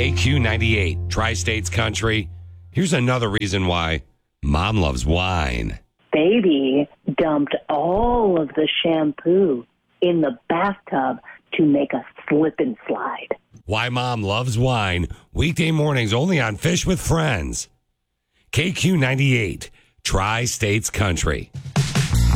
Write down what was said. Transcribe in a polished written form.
KQ98, Tri-States Country. Here's another reason why Mom loves wine. Baby dumped all of the shampoo in the bathtub to make a slip and slide. Why Mom loves wine, weekday mornings only on Fish with Friends. KQ98, Tri-States Country.